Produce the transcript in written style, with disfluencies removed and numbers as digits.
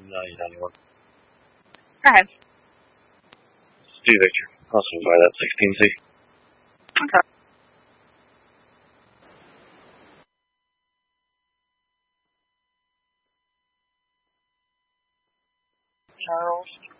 991. Go ahead. Stu Victor. Also by that 16C. Okay. Charles.